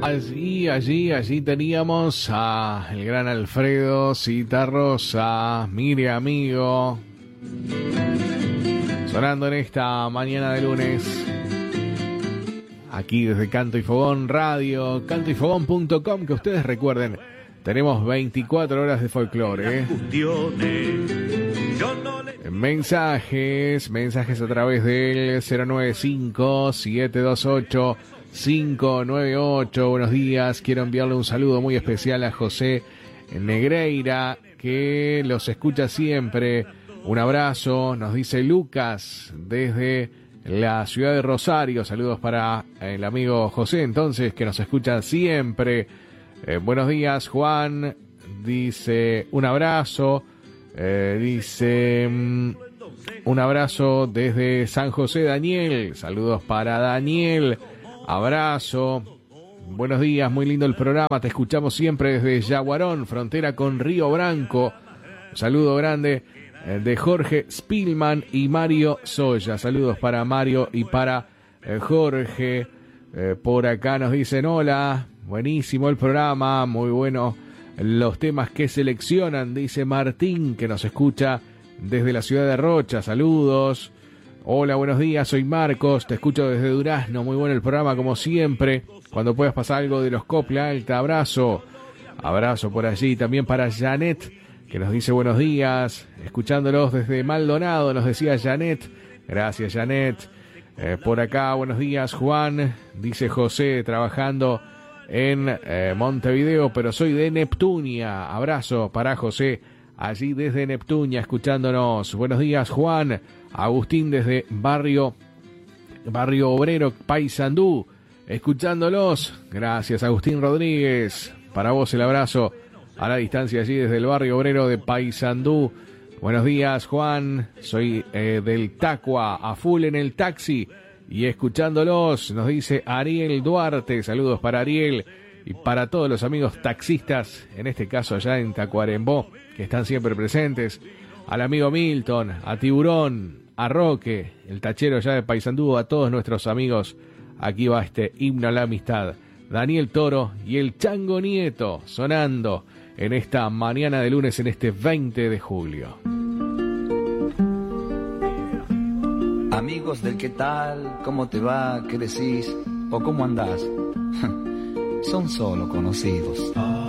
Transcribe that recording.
Allí teníamos a el gran Alfredo Citarrosa, mire amigo, sonando en esta mañana de lunes, aquí desde Canto y Fogón Radio, cantoyfogón.com, que ustedes recuerden, tenemos 24 horas de folclore, Mensajes a través del 095-728-598. Buenos días, quiero enviarle un saludo muy especial a José Negreira, que los escucha siempre. Un abrazo, nos dice Lucas desde la ciudad de Rosario. Saludos para el amigo José, entonces, que nos escucha siempre. Buenos días, Juan, dice un abrazo. Dice un abrazo desde San José, Daniel. Saludos para Daniel. Abrazo. Buenos días, muy lindo el programa. Te escuchamos siempre desde Yaguarón, frontera con Río Branco. Un saludo grande de Jorge Spillman y Mario Soya. Saludos para Mario y para Jorge. Por acá nos dicen hola. Buenísimo el programa, muy bueno. Los temas que seleccionan, dice Martín, que nos escucha desde la ciudad de Rocha. Saludos. Hola, buenos días, soy Marcos, te escucho desde Durazno. Muy bueno el programa, como siempre. Cuando puedas pasar algo de los Copla Alta, abrazo. Abrazo por allí. También para Janet, que nos dice buenos días. Escuchándolos desde Maldonado, nos decía Janet. Gracias, Janet. Por acá, buenos días, Juan. Dice José, trabajando en Montevideo, pero soy de Neptunia. Abrazo para José, allí desde Neptunia, escuchándonos. Buenos días, Juan. Agustín desde Barrio Obrero, Paysandú, escuchándolos. Gracias, Agustín Rodríguez. Para vos el abrazo a la distancia allí desde el Barrio Obrero de Paysandú. Buenos días, Juan. Soy del Tacua, a full en el taxi y escuchándolos, nos dice Ariel Duarte. Saludos para Ariel y para todos los amigos taxistas, en este caso allá en Tacuarembó, que están siempre presentes. Al amigo Milton, a Tiburón, a Roque, el tachero allá de Paysandú, a todos nuestros amigos. Aquí va este himno a la amistad. Daniel Toro y el Chango Nieto sonando en esta mañana de lunes, en este 20 de julio. Amigos del qué tal, cómo te va, qué decís o cómo andás, son solo conocidos.